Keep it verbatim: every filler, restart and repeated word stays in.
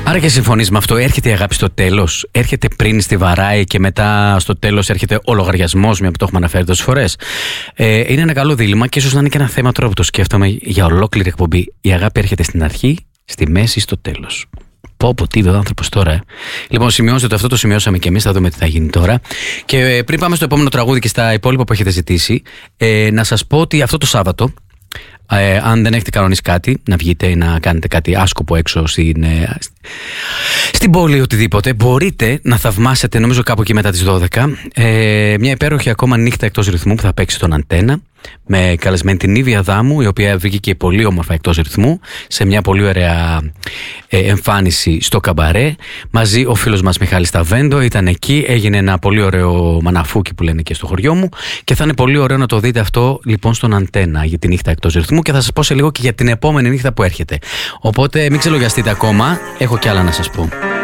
Άρα και συμφωνείς με αυτό, έρχεται η αγάπη στο τέλος, έρχεται πριν στη βαράει και μετά στο τέλος έρχεται ο λογαριασμός, μια που το έχουμε αναφέρει τόσες φορές. Ε, είναι ένα καλό δίλημμα και ίσως να είναι και ένα θέμα τώρα που το σκέφτομαι για ολόκληρη εκπομπή. Η αγάπη έρχεται στην αρχή, στη μέση ή στο τέλος. Πω πω, τι είδε ο άνθρωπος τώρα. Ε. Λοιπόν, σημειώστε το, αυτό το σημειώσαμε και εμείς, θα δούμε τι θα γίνει τώρα. Και ε, πριν πάμε στο επόμενο τραγούδι και στα υπόλοιπα που έχετε ζητήσει, ε, να σας πω ότι αυτό το Σάββατο, Ε, αν δεν έχετε κανονίσει κάτι, να βγείτε ή να κάνετε κάτι άσκοπο έξω στην, ε, στην πόλη, οτιδήποτε, μπορείτε να θαυμάσετε, νομίζω κάπου εκεί μετά τις δώδεκα, ε, μια υπέροχη ακόμα νύχτα εκτός ρυθμού που θα παίξει στον Αντένα, με καλεσμένη την Ήβια Δάμου, η οποία βγήκε πολύ όμορφα εκτός ρυθμού, σε μια πολύ ωραία ε, εμφάνιση στο Καμπαρέ. Μαζί ο φίλος μας Μιχάλης Ταβέντο ήταν εκεί, έγινε ένα πολύ ωραίο μαναφούκι που λένε και στο χωριό μου, και θα είναι πολύ ωραίο να το δείτε αυτό λοιπόν στον Αντένα για τη νύχτα εκτός ρυθμού, και θα σας πω σε λίγο και για την επόμενη νύχτα που έρχεται. Οπότε μην ξελογιαστείτε ακόμα, έχω κι άλλα να σας πω.